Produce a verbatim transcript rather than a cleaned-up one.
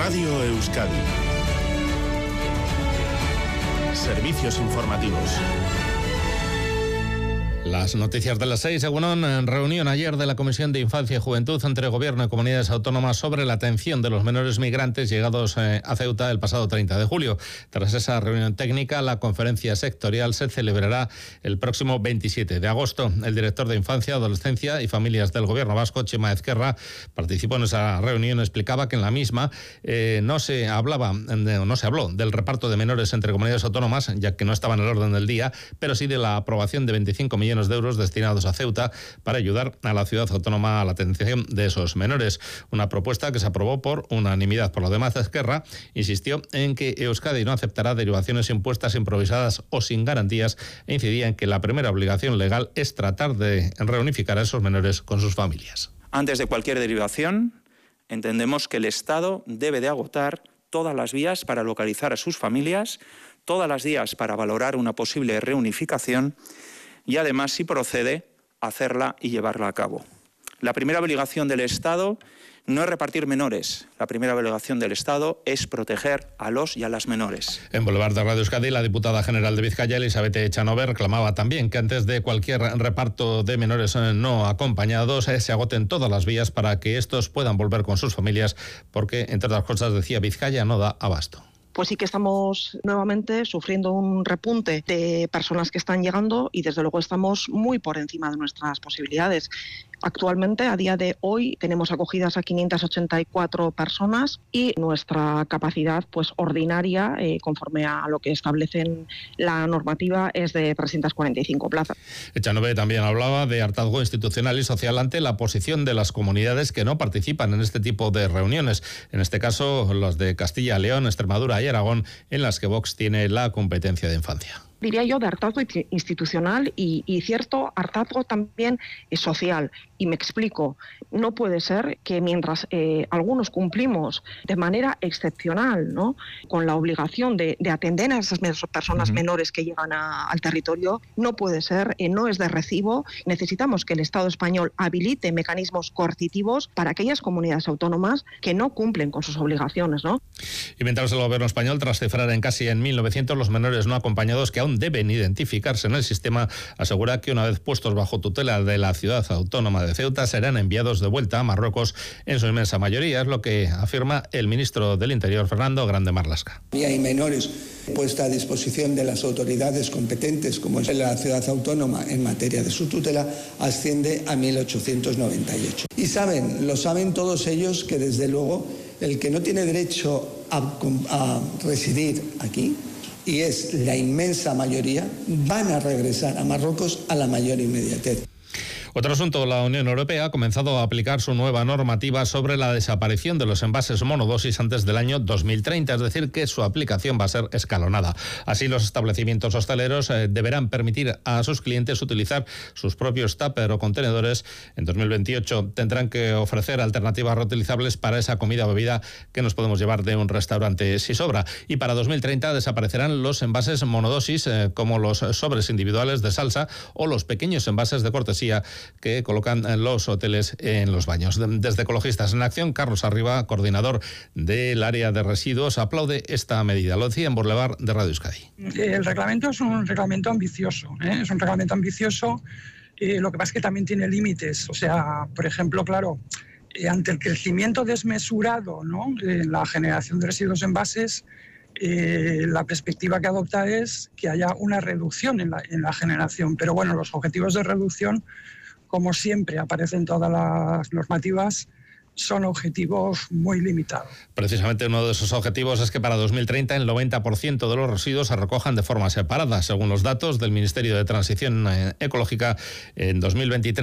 Radio Euskadi. Servicios informativos. Las noticias de las seis, según en reunión ayer de la Comisión de Infancia y Juventud entre Gobierno y Comunidades Autónomas sobre la atención de los menores migrantes llegados eh, a Ceuta el pasado treinta de julio. Tras esa reunión técnica, la conferencia sectorial se celebrará el próximo veintisiete de agosto. El director de Infancia, Adolescencia y Familias del Gobierno vasco, Txema Ezquerra, participó en esa reunión. Explicaba que en la misma eh, no se hablaba, no se habló del reparto de menores entre comunidades autónomas, ya que no estaba en el orden del día, pero sí de la aprobación de veinticinco millones de euros destinados a Ceuta para ayudar a la ciudad autónoma a la atención de esos menores. Una propuesta que se aprobó por unanimidad. Por lo demás, Ezquerra insistió en que Euskadi no aceptará derivaciones impuestas improvisadas o sin garantías e incidía en que la primera obligación legal es tratar de reunificar a esos menores con sus familias. Antes de cualquier derivación, entendemos que el Estado debe de agotar todas las vías para localizar a sus familias, todas las vías para valorar una posible reunificación y además, si procede, hacerla y llevarla a cabo. La primera obligación del Estado no es repartir menores. La primera obligación del Estado es proteger a los y a las menores. En Boulevard de Radio Euskadi, la diputada general de Vizcaya, Elizabeth Echanove, reclamaba también que antes de cualquier reparto de menores no acompañados se agoten todas las vías para que estos puedan volver con sus familias, porque, entre otras cosas, decía, Vizcaya no da abasto. Pues sí que estamos nuevamente sufriendo un repunte de personas que están llegando y desde luego estamos muy por encima de nuestras posibilidades. Actualmente, a día de hoy, tenemos acogidas a quinientas ochenta y cuatro personas y nuestra capacidad pues ordinaria, eh, conforme a lo que establece la normativa, es de trescientas cuarenta y cinco plazas. Echanove también hablaba de hartazgo institucional y social ante la posición de las comunidades que no participan en este tipo de reuniones. En este caso, los de Castilla, León, Extremadura y Aragón, en las que Vox tiene la competencia de infancia. Diría yo de hartazgo institucional y, y cierto hartazgo también eh, social. Y me explico, no puede ser que mientras eh, algunos cumplimos de manera excepcional, ¿no?, con la obligación de, de atender a esas personas uh-huh. menores que llegan a, al territorio, no puede ser, eh, no es de recibo. Necesitamos que el Estado español habilite mecanismos coercitivos para aquellas comunidades autónomas que no cumplen con sus obligaciones, ¿no? Y mientras el gobierno español, tras cifrar en casi en mil novecientos los menores no acompañados que aún deben identificarse en el sistema, asegura que una vez puestos bajo tutela de la ciudad autónoma de Ceuta serán enviados de vuelta a Marruecos en su inmensa mayoría, es lo que afirma el ministro del Interior, Fernando Grande Marlaska. Y hay menores puesta a disposición de las autoridades competentes, como es la ciudad autónoma en materia de su tutela, asciende a mil ochocientos noventa y ocho. Y saben, lo saben todos ellos, que desde luego el que no tiene derecho a, a residir aquí, y es la inmensa mayoría, van a regresar a Marruecos a la mayor inmediatez. Otro asunto, la Unión Europea ha comenzado a aplicar su nueva normativa sobre la desaparición de los envases monodosis antes del año dos mil treinta, es decir, que su aplicación va a ser escalonada. Así, los establecimientos hosteleros eh, deberán permitir a sus clientes utilizar sus propios tupper o contenedores. En dos mil veintiocho tendrán que ofrecer alternativas reutilizables para esa comida o bebida que nos podemos llevar de un restaurante si sobra. Y para dos mil treinta desaparecerán los envases monodosis, eh, como los sobres individuales de salsa o los pequeños envases de cortesía que colocan los hoteles en los baños. Desde Ecologistas en Acción, Carlos Arriba, coordinador del área de residuos, aplaude esta medida. Lo decía en Boulevard de Radio Euskadi. El reglamento es un reglamento ambicioso, ¿eh? es un reglamento ambicioso, eh, lo que pasa es que también tiene límites. O sea, por ejemplo, claro, eh, ante el crecimiento desmesurado, ¿no?, en la generación de residuos envases, Eh, la perspectiva que adopta es que haya una reducción en la, en la generación. Pero bueno, los objetivos de reducción, como siempre aparecen en todas las normativas, son objetivos muy limitados. Precisamente uno de esos objetivos es que para dos mil treinta el noventa por ciento de los residuos se recojan de forma separada. Según los datos del Ministerio de Transición Ecológica, en dos mil veintitrés